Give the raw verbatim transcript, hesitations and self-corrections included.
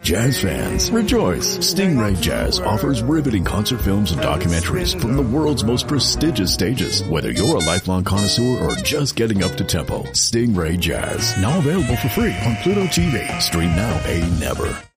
Jazz fans, rejoice! Stingray Jazz offers riveting concert films and documentaries from the world's most prestigious stages. Whether you're a lifelong connoisseur or just getting up to tempo, Stingray Jazz, now available for free on Pluto T V. Stream now, pay never.